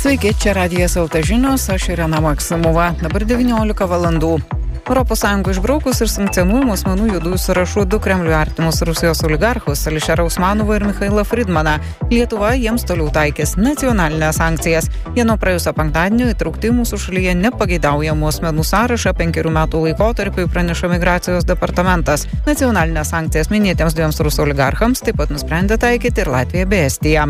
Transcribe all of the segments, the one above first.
Sveiki, čia Radijas LT žinios, aš Irena Maksimova, dabar 19 valandų. ES išbraukus ir sankcionuojamų asmenų juodųjų sąrašų du Kremliui artimus Rusijos oligarchus Ališerą Usmanovą ir Michailą Fridmaną. Lietuva jiems toliau taikys nacionalinės sankcijas. Jie nuo praėjusio penktadienio įtraukti mūsų šalyje nepageidaujamų asmenų sąrašą 5 metų laikotarpiui, praneša Migracijos departamentas. Nacionalinės sankcijas minėtiems dviems rusų oligarchams taip pat nusprendė taikyti ir Latvija bei Estija.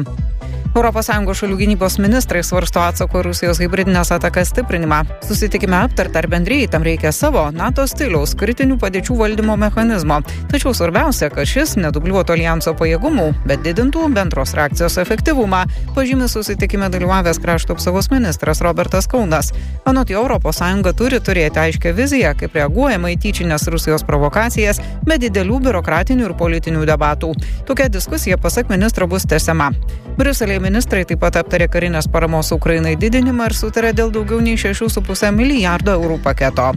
ES šalių gynybos ministrai svarsto atsako Rusijos hibridinės atakas stiprinimą. Susitikime aptarta, ar bendrijai tam reikia savo NATO stiliaus kritinių padėčių valdymo mechanizmo. Tačiau svarbiausia, kad šis nedubliuotų alijanso pajėgumų, bet didintų bendros reakcijos efektyvumą, pažymi susitikime dalyvavęs krašto apsaugos ministras Robertas Kaunas. Anot jo, ES turi turėti aiškią viziją, kaip reaguojama į tyčinės Rusijos provokacijas, be didelių biurokratinių ir politinių debatų. Tokia diskusija, pasak ministro, bus tęsiama. Briuselėje ministrai taip pat aptarė karinės paramos Ukrainai didinimą ir sutarė dėl daugiau nei 6,5 milijardo eurų paketo.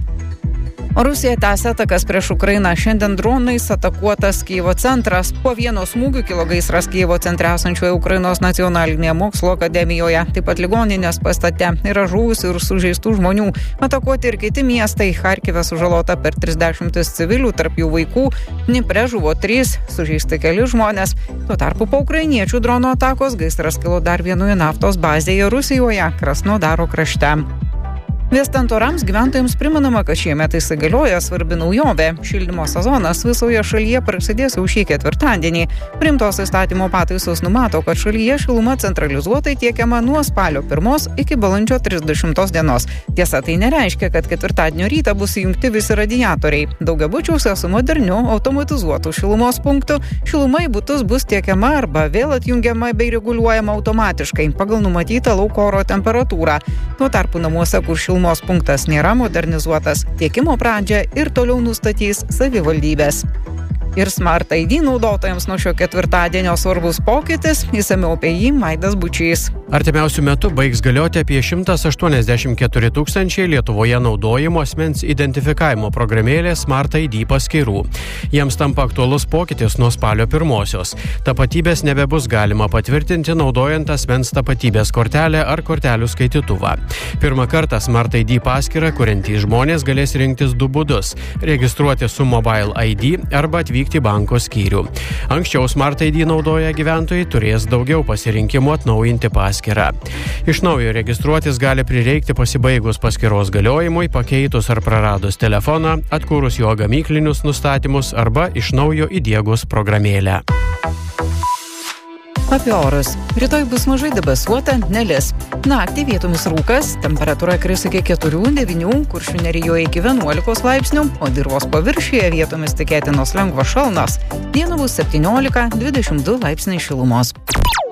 Rusija tęsia atakas prieš Ukrainą. Šiandien dronais atakuotas Kijevo centras. Po vieno smūgių kilo gaisras Kijevo centre esančioje Ukrainos nacionalinėje mokslo akademijoje. Taip pat ligoninės pastate yra žuvusių ir sužeistų žmonių. Atakuoti ir kiti miestai. Charkive sužalota per 30 civilių, tarp jų vaikų. Dnipre žuvo 3, sužeisti keli žmonės. Tuo tarpu po ukrainiečių drono atakos gaisras kilo dar vienoje naftos bazėje Rusijoje, Krasnodaro krašte. Vėstant orams gyventojams primenama, kad šiemet įsigalioja svarbi naujovė. Šildymo sezonas visoje šalyje prasidės jau šį ketvirtadienį. Priimtos įstatymo pataisos numato, kad šalyje šiluma centralizuotai tiekiama nuo spalio 1 iki balandžio 30 dienos. Tiesa, tai nereiškia, kad ketvirtadienio rytą bus įjungti visi radiatoriai. Daugiabučiuose su moderniu automatizuotu šilumos punktu šiluma į butus bus tiekiama arba vėl atjungiama bei reguliuojama automatiškai pagal numatytą lauko oro temperatūrą. Tuo tarpu namuose, kur šilumos punktas nėra modernizuotas, tiekimo pradžią ir toliau nustatys savivaldybės. Ir Smart ID naudotojams nuo šio ketvirtadienio svarbus pokytis, išsamiau apie jį Maidas Bučys. Artimiausiu metu baigs galioti apie 184 tūkstančiai Lietuvoje naudojimo asmens identifikavimo programėlės Smart ID paskyrų. Jiems tampa aktualus pokytis nuo spalio 1. Tapatybės nebebus galima patvirtinti naudojant asmens tapatybės kortelę ar kortelių skaitytuvą. Pirmą kartą Smart ID paskyrą kuriantys žmonės galės rinktis du būdus – registruoti su Mobile ID arba atvykti į banko skyrių. Anksčiau Smart ID naudoję gyventojai turės daugiau pasirinkimų atnaujinti paskyrą. Iš naujo registruotis gali prireikti pasibaigus paskyros galiojimui, pakeitus ar praradus telefoną, atkūrus jo gamyklinius nustatymus arba iš naujo įdiegus programėlę. Apie orus. Rytoj bus mažai debesuota, nelis. Naktį vietomis rūkas, temperatūra kris iki 4-9, Kuršių nerijoje iki 11 laipsnių, o dirvos paviršiuje vietomis tikėtinos lengvas šalnos. Dieną bus 17-22 laipsniai šilumos.